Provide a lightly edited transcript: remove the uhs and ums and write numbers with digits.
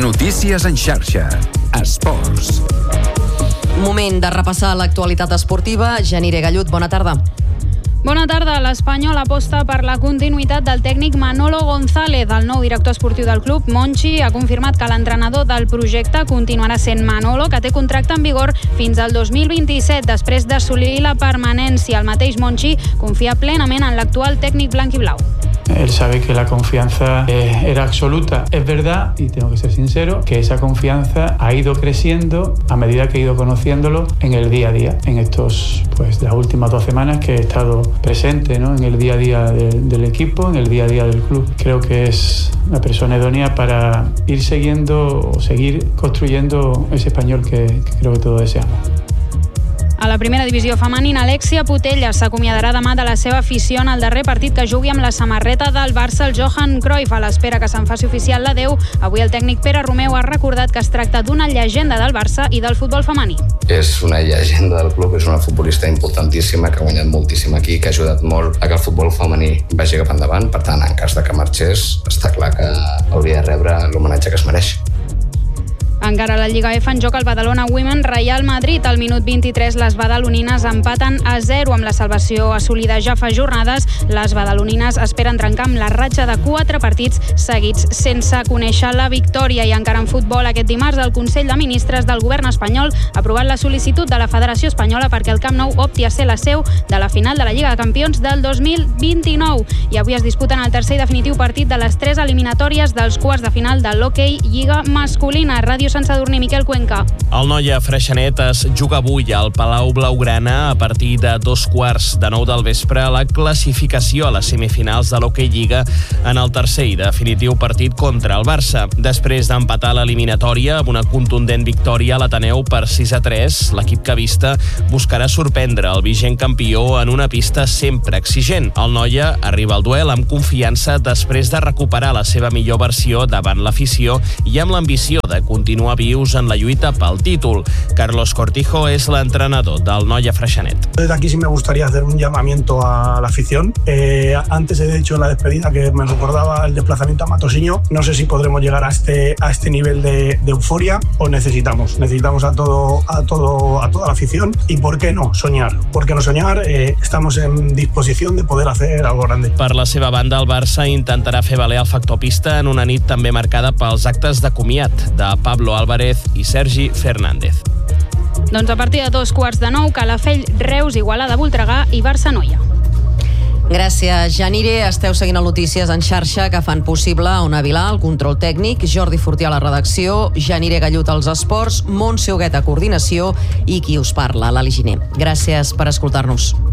Notícies en xarxa. Esports. Moment de repassar l'actualitat esportiva. Janire Gallut, bona tarda. Bona tarda. L'Espanyol aposta per la continuïtat del tècnic Manolo González. El nou director esportiu del club, Monchi, ha confirmat que l'entrenador del projecte continuarà sent Manolo, que té contracte en vigor fins al 2027, després d'assolir la permanència. El mateix Monchi confia plenament en l'actual tècnic blanquiblau. Él sabe que la confianza era absoluta. Es verdad, y tengo que ser sincero, que esa confianza ha ido creciendo a medida que he ido conociéndolo en el día a día, en estos, las últimas 2 semanas que he estado presente, ¿no?, en el día a día del equipo, en el día a día del club. Creo que es la persona idónea para ir siguiendo o seguir construyendo ese español que creo que todos deseamos. A la primera divisió femenina, Alexia Putellas s'acomiadarà demà de la seva afició en el darrer partit que jugui amb la samarreta del Barça, el Johan Cruyff. A l'espera que se'n faci oficial l'adeu, avui el tècnic Pere Romeu ha recordat que es tracta d'una llegenda del Barça i del futbol femení. És una llegenda del club, és una futbolista importantíssima que ha guanyat moltíssim aquí, que ha ajudat molt a que el futbol femení vagi cap endavant. Per tant, en cas de que marxés, està clar que hauria de rebre l'homenatge que es mereix. Encara a la Lliga F en joc el Badalona Women Real Madrid. Al minut 23 les badalonines empaten a 0 amb la salvació assolida ja fa jornades. Les badalonines esperen trencar amb la ratxa de 4 partits seguits sense conèixer la victòria. I encara en futbol, aquest dimarts el Consell de Ministres del Govern espanyol ha aprovat la sol·licitud de la Federació Espanyola perquè el Camp Nou opti a ser la seu de la final de la Lliga de Campions del 2029. I avui es disputen el tercer i definitiu partit de les 3 eliminatòries dels quarts de final de l'hoquei Lliga masculina. Ràdio Sant Sadurní, Miquel Cuenca. El Noia Freixenet es juga avui al Palau Blaugrana a partir de 2:15 del vespre la classificació a les semifinals de l'hoquei Lliga en el tercer i definitiu partit contra el Barça. Després d'empatar l'eliminatòria amb una contundent victòria a l'Ateneu per 6-3, l'equip cavista buscarà sorprendre el vigent campió en una pista sempre exigent. El Noia arriba al duel amb confiança després de recuperar la seva millor versió davant l'afició i amb l'ambició de continuar vius en la lluita pel títol. Carlos Cortijo es l'entrenador del Noia Freixenet. Desde aquí sí me gustaría hacer un llamamiento a la afición. Antes he dicho en la despedida que me recordaba el desplazamiento a Matosiño. No sé si podremos llegar a este nivel de euforia o necesitamos a toda la afición. Y ¿por qué no soñar? ¿Por qué no soñar? Estamos en disposición de poder hacer algo grande. Per la seva banda, el Barça intentarà fer valer el factor pista en una nit també marcada pels actes de comiat de Pablo Álvarez i Sergi Fernández. Doncs a partir de 2:15, Calafell, Reus, Igualada, Voltregà i Barça-Noia. Gràcies, Janire. Esteu seguint el Notícies en xarxa que fan possible Ona Vilà, el control tècnic, Jordi Fortià a la redacció, Janire Gallut als esports, Montse Huguet a coordinació i qui us parla, l'Ali Giner. Gràcies per escoltar-nos.